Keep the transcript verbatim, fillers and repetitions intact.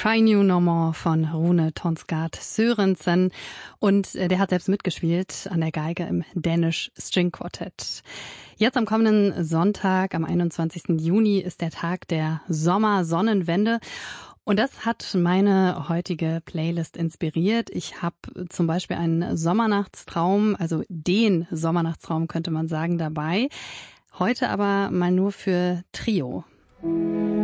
Cry You No More von Rune Tonsgaard Sørensen. Und der hat selbst mitgespielt an der Geige im Danish String Quartet. Jetzt am kommenden Sonntag, am einundzwanzigsten Juni, ist der Tag der Sommersonnenwende. Und das hat meine heutige Playlist inspiriert. Ich habe zum Beispiel einen Sommernachtstraum, also den Sommernachtstraum könnte man sagen, dabei. Heute aber mal nur für Trio.